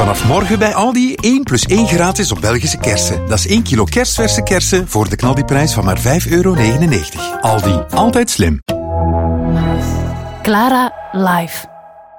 Vanaf morgen bij Aldi 1 plus 1 gratis op Belgische kersen. Dat is 1 kilo kersverse kersen voor de knaldiprijs van maar €5,99. Aldi, altijd slim. Clara Live.